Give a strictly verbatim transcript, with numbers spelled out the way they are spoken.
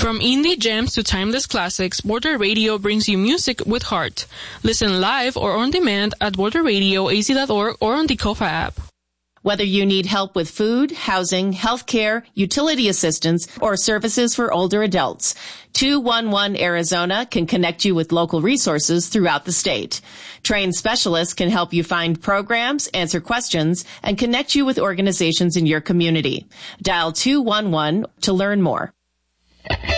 From indie gems to timeless classics, Border Radio brings you music with heart. Listen live or on demand at border radio a z dot org or on the Kofa app. Whether you need help with food, housing, healthcare, utility assistance, or services for older adults, two one one Arizona can connect you with local resources throughout the state. Trained specialists can help you find programs, answer questions, and connect you with organizations in your community. Dial two one one to learn more.